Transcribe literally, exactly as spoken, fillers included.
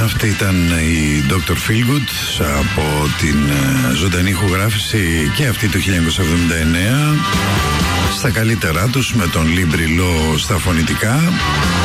Αυτή ήταν η ντόκτορ Feelgood από την ζωντανή ηχογράφηση και αυτή το χίλια εννιακόσια εβδομήντα εννέα στα καλύτερά τους, με τον Λίμπρι Λο στα φωνητικά.